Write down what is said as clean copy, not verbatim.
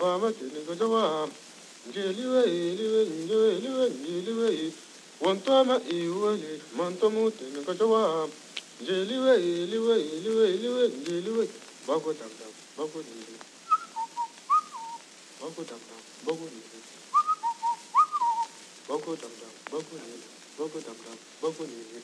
Baba Tingajawa, Jelly, one time you will Montamut and Gajawa, Jelly, Bago Dam, Bago Bago Dam, Bago Bago Dam, Bago Bago Dam, Bago